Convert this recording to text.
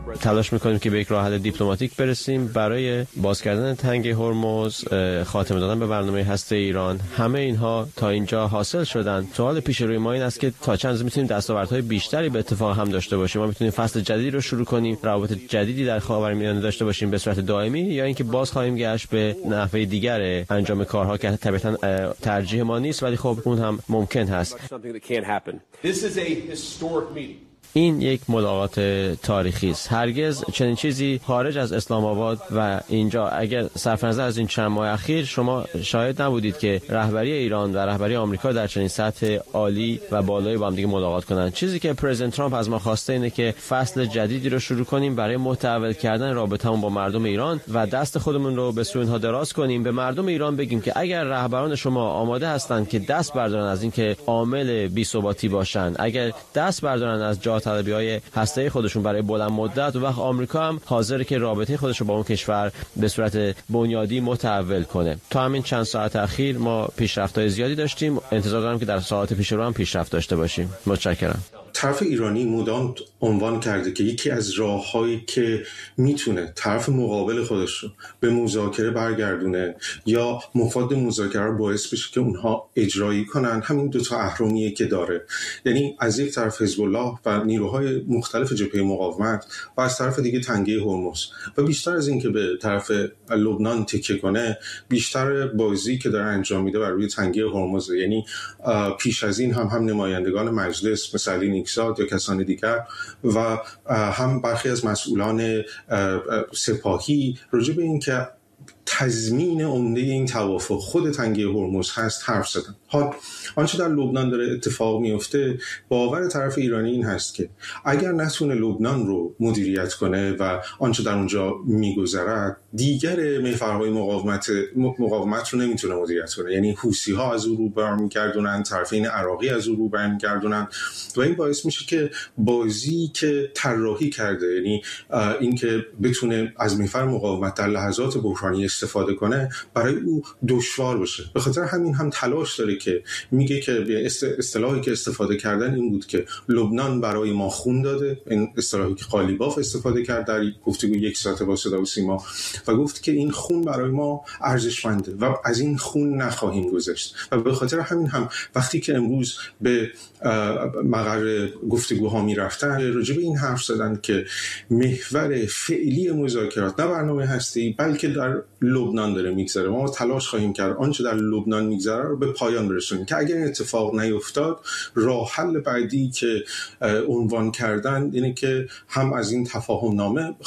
تلاش میکنیم که به یک راه حل دیپلماتیک برسیم برای باز کردن تنگ هرمز، خاتمه دادن به برنامه هسته ایران. همه اینها تا اینجا حاصل شدن. سوال پیش روی ما این است که تا چند میتونیم دستاوردهای بیشتری به اتفاق هم داشته باشیم. ما میتونیم فصل جدیدی رو شروع کنیم، روابط جدیدی در خاورمیانه داشته باشیم به صورت دائمی، یا اینکه باز خواهیم گشت به نحوه دیگر انجام کارها که طبعا ترجیح ما نیست، ولی خب اون هم ممکن هست. این یک ملاقات تاریخی است. هرگز چنین چیزی خارج از اسلام آباد و اینجا، اگر صرف نظر از این چند ماه اخیر، شما شاهد نبودید که رهبری ایران و رهبری آمریکا در چنین سطح عالی و بالایی با هم دیگه ملاقات کنند. چیزی که پرزیدنت ترامپ از ما خواسته اینه که فصل جدیدی رو شروع کنیم برای متحول کردن رابطمون با مردم ایران و دست خودمون رو به سوی اونها دراز کنیم. به مردم ایران بگیم که اگر رهبران شما آماده هستند که دست بردارن از اینکه عامل بی‌ثباتی باشن، اگر دست بردارن از طلبی‌های هسته‌ای خودشون برای بلند مدت، و وقت آمریکا هم حاضره که رابطه خودش رو با اون کشور به صورت بنیادی متحول کنه. تا همین چند ساعت اخیر ما پیشرفت‌های زیادی داشتیم. انتظار دارم که در ساعات پیش رو هم پیشرفت داشته باشیم. متشکرم. طرف ایرانی مدام عنوان کرده که یکی از راه‌هایی که میتونه طرف مقابل خودش رو به مذاکره برگردونه یا مفاد مذاکره رو باعث بشه که اونها اجرایی کنن، همین دو تا اهرمیه که داره. یعنی از یک طرف حزب الله و نیروهای مختلف جبهه مقاومت و از طرف دیگه تنگه هرمز. و بیشتر از این که به طرف لبنان تکیه کنه، بیشتر بازی که داره انجام میده بر روی تنگه هرمز. یعنی پیش از این هم نمایندگان مجلس مثل علی نیکزاد یا کسان دیگر و هم برخی از مسئولان سپاهی راجع به این که تضمین عمده این توافق خود تنگه هرمز هست حرف زدن. حال آنچه در لبنان داره اتفاق میفته، باور طرف ایرانی این هست که اگر نتونه لبنان رو مدیریت کنه و آنچه در اونجا میگذرد، دیگر محورهای مقاومت رو نمیتونه مدیریت کنه. یعنی حوثی ها از او رو برمیگردونن، طرفین عراقی از او رو برمیگردونن و این باعث میشه که بازی که طراحی کرده، یعنی این که بتونه از محور مقاومت در لحظات بحرانی استفاده کنه، برای او دشوار بشه. به خاطر همین هم تلاش داره که میگه که اصطلاحی که استفاده کردن این بود که لبنان برای ما خون داده، این اصطلاحی که قالیباف استفاده کرد در گفتگو یک ساعته با صدا و سیما، و گفت که این خون برای ما ارزشمنده و از این خون نخواهیم گذشت. و به خاطر همین هم وقتی که امروز به مقر گفتگوها میرفتن، راجع به این حرف زدن که محور فعلی مذاکرات نه برنامه هستی بلکه در لبنان داره میگذره. ما تلاش خواهیم کرد آنچه در لبنان میگذره رو به پایان برسونیم که اگر این اتفاق نیفتاد، راه حل بعدی که عنوان کردن اینه که هم از این تفاهم نامه